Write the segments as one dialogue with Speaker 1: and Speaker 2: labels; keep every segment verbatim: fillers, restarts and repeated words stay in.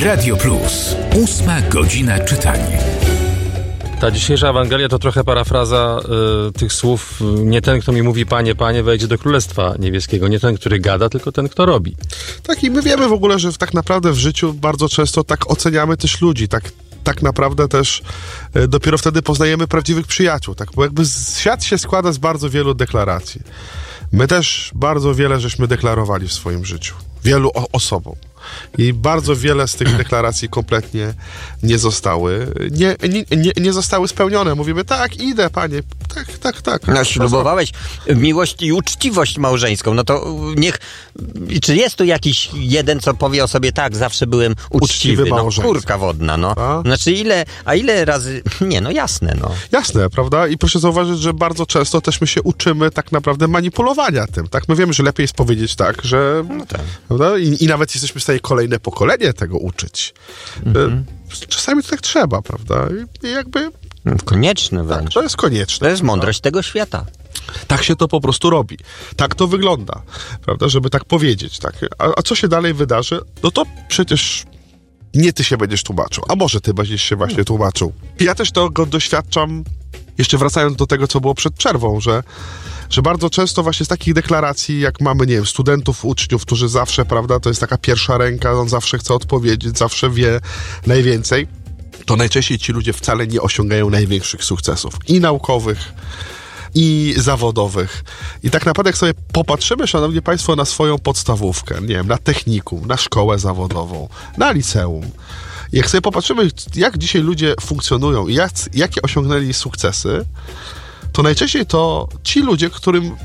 Speaker 1: Radio Plus. Ósma godzina czytania.
Speaker 2: Ta dzisiejsza Ewangelia to trochę parafraza y, tych słów. Nie ten, kto mi mówi Panie, Panie, wejdzie do Królestwa Niebieskiego. Nie ten, który gada, tylko ten, kto robi.
Speaker 3: Tak, i my wiemy w ogóle, że tak naprawdę w życiu bardzo często tak oceniamy też ludzi, tak tak naprawdę też y, dopiero wtedy poznajemy prawdziwych przyjaciół, tak, bo jakby świat się składa z bardzo wielu deklaracji. My też bardzo wiele żeśmy deklarowali w swoim życiu, wielu o- osobom. I bardzo wiele z tych deklaracji kompletnie nie zostały, nie, nie, nie, nie zostały spełnione. Mówimy, tak, idę, panie, tak, tak, tak.
Speaker 4: No, ślubowałeś miłość i uczciwość małżeńską, no to niech, czy jest tu jakiś jeden, co powie o sobie, tak, zawsze byłem uczciwy,
Speaker 3: Uczciwy
Speaker 4: no,
Speaker 3: małżeństwo.
Speaker 4: kurka wodna, no.
Speaker 3: A?
Speaker 4: Znaczy ile, a ile razy, nie, no jasne, no.
Speaker 3: Jasne, prawda? I proszę zauważyć, że bardzo często też my się uczymy tak naprawdę manipulowania tym, tak? My wiemy, że lepiej jest powiedzieć tak, że...
Speaker 4: No tak.
Speaker 3: Prawda? I, I nawet jesteśmy w stanie kolejne pokolenie tego uczyć. Mm-hmm. Czasami to tak trzeba, prawda? I, i jakby...
Speaker 4: Konieczne wręcz.
Speaker 3: Tak, to jest konieczne.
Speaker 4: To jest mądrość tego świata.
Speaker 3: Tak się to po prostu robi. Tak to wygląda, prawda? Żeby tak powiedzieć, tak. A, a co się dalej wydarzy? No to przecież nie ty się będziesz tłumaczył, a może ty będziesz się właśnie tłumaczył. Ja też tego doświadczam, jeszcze wracając do tego, co było przed przerwą, że że bardzo często właśnie z takich deklaracji, jak mamy, nie wiem, studentów, uczniów, którzy zawsze, prawda, to jest taka pierwsza ręka, on zawsze chce odpowiedzieć, zawsze wie najwięcej, to najczęściej ci ludzie wcale nie osiągają największych sukcesów i naukowych, i zawodowych. I tak naprawdę jak sobie popatrzymy, szanowni państwo, na swoją podstawówkę, nie wiem, na technikum, na szkołę zawodową, na liceum, jak sobie popatrzymy, jak dzisiaj ludzie funkcjonują i jak, jakie osiągnęli sukcesy, to najczęściej to ci ludzie, którym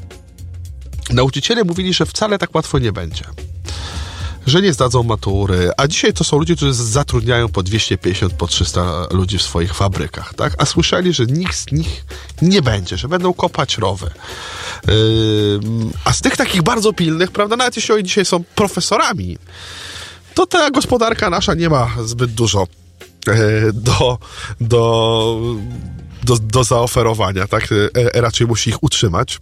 Speaker 3: nauczyciele mówili, że wcale tak łatwo nie będzie. Że nie zdadzą matury, a dzisiaj to są ludzie, którzy zatrudniają po dwieście pięćdziesiąt, po trzysta ludzi w swoich fabrykach, tak? A słyszeli, że nikt z nich nie będzie, że będą kopać rowy. Yy, a z tych takich bardzo pilnych, prawda, nawet jeśli oni dzisiaj są profesorami, to ta gospodarka nasza nie ma zbyt dużo yy, do... do Do, do zaoferowania, tak? E, raczej musi ich utrzymać.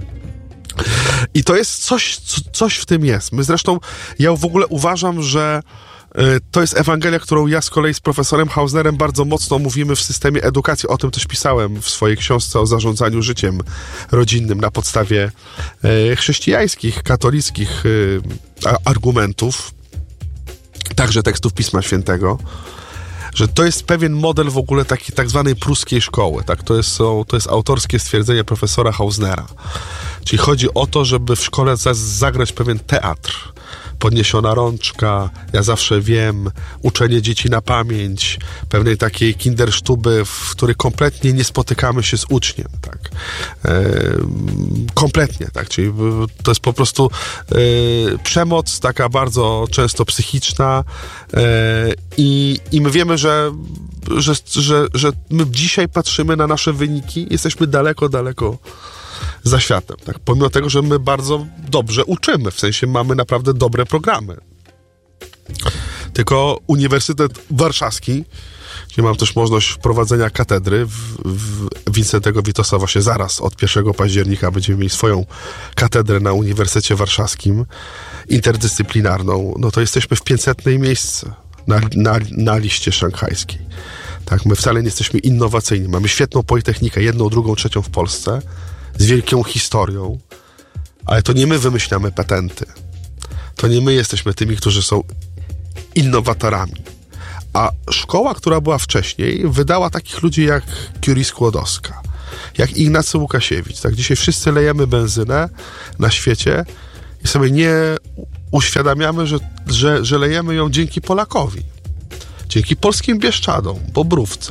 Speaker 3: I to jest coś, co, coś w tym jest. My zresztą, ja w ogóle uważam, że e, to jest Ewangelia, którą ja z kolei z profesorem Hausnerem bardzo mocno mówimy w systemie edukacji. O tym też pisałem w swojej książce o zarządzaniu życiem rodzinnym na podstawie e, chrześcijańskich, katolickich e, argumentów, także tekstów Pisma Świętego, że to jest pewien model w ogóle takiej tak zwanej pruskiej szkoły, tak? To jest, są, to jest autorskie stwierdzenie profesora Hausnera. Czyli chodzi o to, żeby w szkole za, zagrać pewien teatr. Podniesiona rączka, ja zawsze wiem, uczenie dzieci na pamięć, pewnej takiej kindersztuby, w której kompletnie nie spotykamy się z uczniem, tak. E, kompletnie, tak, czyli to jest po prostu e, przemoc taka bardzo często psychiczna e, i, i my wiemy, że, że, że, że my dzisiaj patrzymy na nasze wyniki, jesteśmy daleko, daleko za światem, tak? Pomimo tego, że my bardzo dobrze uczymy, w sensie mamy naprawdę dobre programy. Tylko Uniwersytet Warszawski, gdzie mam też możliwość prowadzenia katedry w, w Wincentego Witosa, właśnie zaraz od pierwszego października będziemy mieli swoją katedrę na Uniwersytecie Warszawskim, interdyscyplinarną, no to jesteśmy w pięćsetnej miejsce na, na, na liście szanghajskiej. Tak? My wcale nie jesteśmy innowacyjni. Mamy świetną politechnikę, jedną, drugą, trzecią w Polsce, z wielką historią, ale to nie my wymyślamy patenty. To nie my jesteśmy tymi, którzy są innowatorami. A szkoła, która była wcześniej, wydała takich ludzi jak Curie Skłodowska, jak Ignacy Łukasiewicz. Tak? Dzisiaj wszyscy lejemy benzynę na świecie i sobie nie uświadamiamy, że, że, że lejemy ją dzięki Polakowi. Dzięki polskim Bieszczadom, Bobrówce.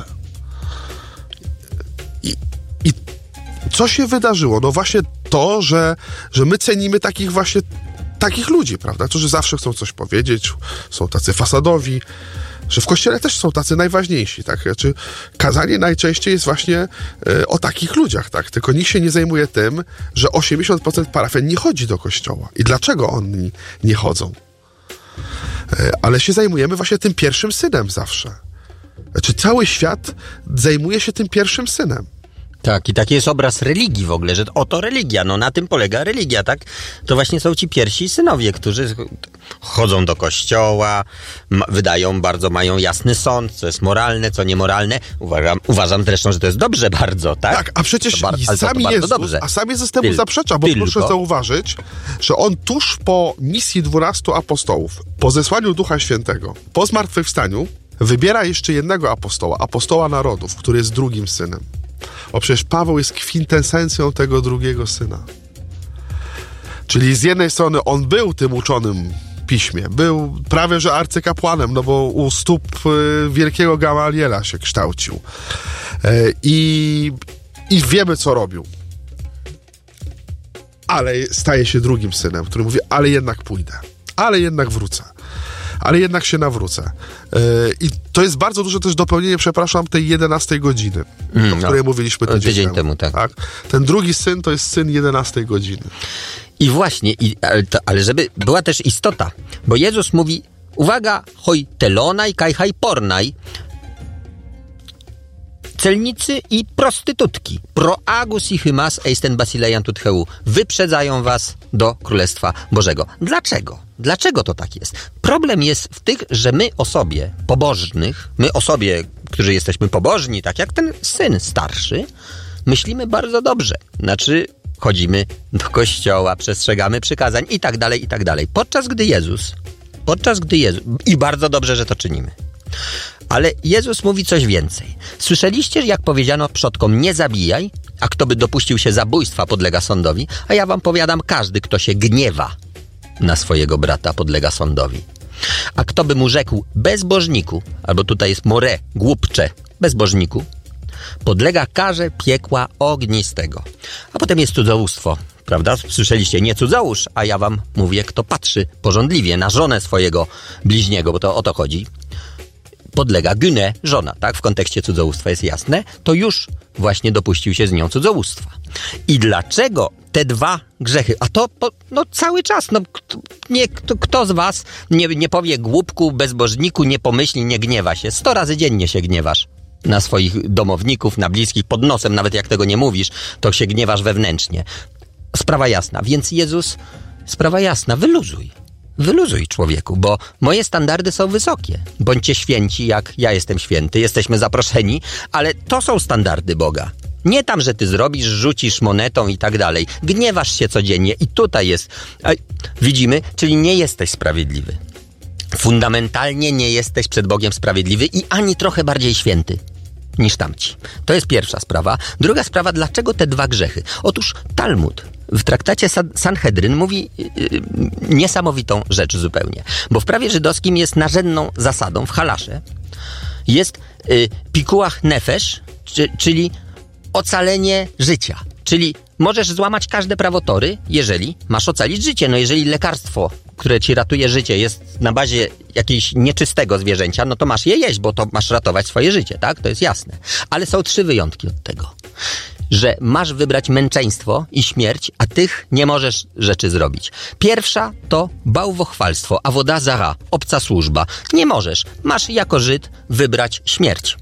Speaker 3: I, i co się wydarzyło? No właśnie to, że, że my cenimy takich właśnie takich ludzi, prawda? Którzy zawsze chcą coś powiedzieć, są tacy fasadowi, że w Kościele też są tacy najważniejsi, tak? Znaczy, kazanie najczęściej jest właśnie e, o takich ludziach, tak? Tylko nikt się nie zajmuje tym, że osiemdziesiąt procent parafian nie chodzi do kościoła. I dlaczego oni nie chodzą? E, ale się zajmujemy właśnie tym pierwszym synem zawsze. Znaczy, cały świat zajmuje się tym pierwszym synem.
Speaker 4: Tak, i taki jest obraz religii w ogóle, że oto religia, no na tym polega religia, tak? To właśnie są ci pierwsi synowie, którzy chodzą do kościoła, ma, wydają bardzo, mają jasny sąd, co jest moralne, co niemoralne. Uważam, uważam zresztą, że to jest dobrze bardzo, tak?
Speaker 3: Tak, a przecież
Speaker 4: bar-
Speaker 3: i
Speaker 4: to,
Speaker 3: sami
Speaker 4: to
Speaker 3: Jezus,
Speaker 4: dobrze.
Speaker 3: a sam Jezus temu
Speaker 4: Tyl-
Speaker 3: zaprzecza, bo
Speaker 4: tylko.
Speaker 3: proszę zauważyć, że on tuż po misji dwunastu apostołów, po zesłaniu Ducha Świętego, po zmartwychwstaniu, wybiera jeszcze jednego apostoła, apostoła narodów, który jest drugim synem. Bo przecież Paweł jest kwintesencją tego drugiego syna. Czyli z jednej strony on był tym uczonym piśmie, był prawie że arcykapłanem, no bo u stóp y, wielkiego Gamaliela się kształcił. Y, i, I wiemy, co robił. Ale staje się drugim synem, który mówi, ale jednak pójdę, ale jednak wrócę. Ale jednak się nawrócę. Yy, I to jest bardzo duże też dopełnienie, przepraszam, tej jedenastej godziny, mm, o której no, mówiliśmy tydzień,
Speaker 4: tydzień
Speaker 3: temu.
Speaker 4: temu. Tak.
Speaker 3: tak. Ten drugi syn to jest syn jedenastej godziny.
Speaker 4: I właśnie, i, ale, to, ale żeby była też istota, bo Jezus mówi, uwaga, hoj telonaj, kaj haj pornaj, celnicy i prostytutki, pro agus i hymas eisten basilejan tutheu, wyprzedzają was do Królestwa Bożego. Dlaczego? Dlaczego to tak jest? Problem jest w tych, że my o sobie pobożnych, my o sobie, którzy jesteśmy pobożni, tak jak ten syn starszy, myślimy bardzo dobrze. Znaczy, chodzimy do kościoła, przestrzegamy przykazań i tak dalej, i tak dalej. Podczas gdy Jezus, podczas gdy Jezus, i bardzo dobrze, że to czynimy. Ale Jezus mówi coś więcej. Słyszeliście, jak powiedziano przodkom, nie zabijaj, a kto by dopuścił się zabójstwa, podlega sądowi, a ja wam powiadam, każdy, kto się gniewa na swojego brata, podlega sądowi. A kto by mu rzekł bezbożniku, albo tutaj jest more, głupcze, bezbożniku, podlega karze piekła ognistego. A potem jest cudzołóstwo, prawda? Słyszeliście, nie cudzołóż, a ja wam mówię, kto patrzy pożądliwie na żonę swojego bliźniego, bo to o to chodzi, podlega gynę, żona, tak? W kontekście cudzołóstwa jest jasne, to już właśnie dopuścił się z nią cudzołóstwa. I dlaczego te dwa grzechy, a to po, no cały czas, no kto, nie, kto, kto z was nie, nie powie głupku, bezbożniku, nie pomyśli, nie gniewa się. Sto razy dziennie się gniewasz na swoich domowników, na bliskich, pod nosem, nawet jak tego nie mówisz, to się gniewasz wewnętrznie. Sprawa jasna, więc Jezus, sprawa jasna, wyluzuj. Wyluzuj, człowieku, bo moje standardy są wysokie. Bądźcie święci, jak ja jestem święty, jesteśmy zaproszeni, ale to są standardy Boga. Nie tam, że ty zrobisz, rzucisz monetą i tak dalej. Gniewasz się codziennie i tutaj jest, widzimy, czyli nie jesteś sprawiedliwy. Fundamentalnie nie jesteś przed Bogiem sprawiedliwy i ani trochę bardziej święty niż tamci. To jest pierwsza sprawa. Druga sprawa, dlaczego te dwa grzechy? Otóż Talmud w traktacie Sanhedryn mówi yy, niesamowitą rzecz zupełnie. Bo w prawie żydowskim jest narzędną zasadą, w halasze, jest yy, pikuach nefesh, czy, czyli ocalenie życia. Czyli możesz złamać każde prawo Tory, jeżeli masz ocalić życie. No jeżeli lekarstwo, które ci ratuje życie, jest na bazie jakiegoś nieczystego zwierzęcia, no to masz je jeść, bo to masz ratować swoje życie, tak? To jest jasne. Ale są trzy wyjątki od tego. Że masz wybrać męczeństwo i śmierć, a tych nie możesz rzeczy zrobić. Pierwsza to bałwochwalstwo, avodah zara, obca służba. Nie możesz. Masz jako Żyd wybrać śmierć.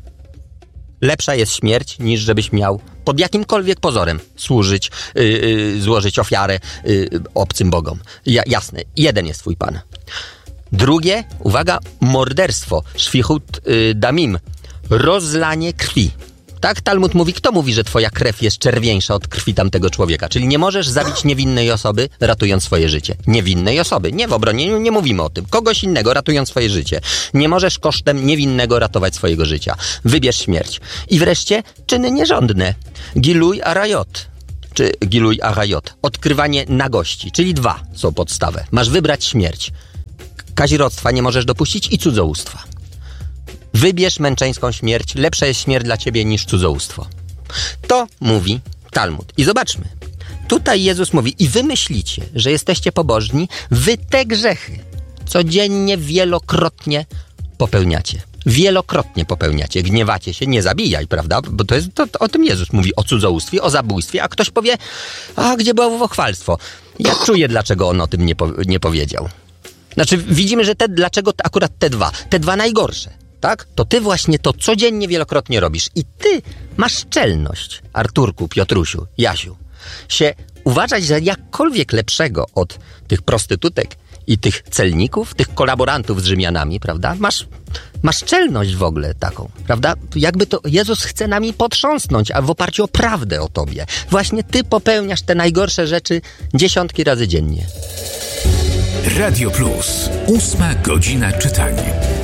Speaker 4: Lepsza jest śmierć, niż żebyś miał pod jakimkolwiek pozorem służyć, yy, yy, złożyć ofiarę yy, obcym bogom. Ja, jasne, jeden jest twój Pan. Drugie, uwaga, morderstwo, szwichut yy, damim, rozlanie krwi. Tak, Talmud mówi, kto mówi, że twoja krew jest czerwieńsza od krwi tamtego człowieka? Czyli nie możesz zabić niewinnej osoby, ratując swoje życie. Niewinnej osoby, nie w obronie, nie mówimy o tym. Kogoś innego, ratując swoje życie. Nie możesz kosztem niewinnego ratować swojego życia. Wybierz śmierć. I wreszcie czyny nierządne. Giluj arayot. Czy giluj arayot. Odkrywanie nagości. Czyli dwa są podstawę. Masz wybrać śmierć. Kazirodztwa nie możesz dopuścić i cudzołóstwa. Wybierz męczeńską śmierć, lepsza jest śmierć dla ciebie niż cudzołóstwo. To mówi Talmud. I zobaczmy. Tutaj Jezus mówi, i wy myślicie, że jesteście pobożni, wy te grzechy codziennie, wielokrotnie popełniacie. Wielokrotnie popełniacie. Gniewacie się, nie zabijaj, prawda? Bo to jest, to, to, o tym Jezus mówi, o cudzołóstwie, o zabójstwie, a ktoś powie, a gdzie bałwochwalstwo? Ja czuję, dlaczego on o tym nie, po, nie powiedział. Znaczy, widzimy, że te, dlaczego akurat te dwa? Te dwa najgorsze. tak? To ty właśnie to codziennie wielokrotnie robisz. I ty masz czelność, Arturku, Piotrusiu, Jasiu, się uważać za jakkolwiek lepszego od tych prostytutek i tych celników, tych kolaborantów z Rzymianami, prawda? Masz, masz czelność w ogóle taką, prawda? Jakby to Jezus chce nami potrząsnąć, a w oparciu o prawdę o tobie. Właśnie ty popełniasz te najgorsze rzeczy dziesiątki razy dziennie.
Speaker 1: Radio Plus. Ósma godzina czytania.